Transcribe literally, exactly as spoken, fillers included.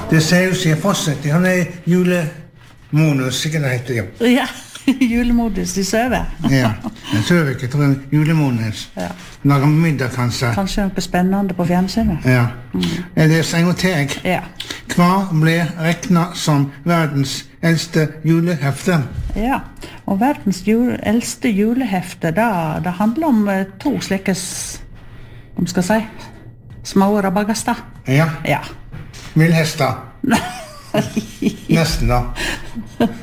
Det sier jo seg fortsatt. Han er julemonus, ikke det heter jo. Ja, julemodus, de søver. Ja, jeg søver ikke, jeg tror det er julemonus. Ja. Lager middag, kanskje. Kanskje noe spennende på fjernsynet. Ja. Jeg leser en gang til jeg. Ja. Hva ble regnet som verdens eldste julehefte? Ja, og verdens jule, eldste julehefte, da, det handler om eh, to slike, s- om skal si, små rabagaster. Ja, Ja. villhester. Nesten da.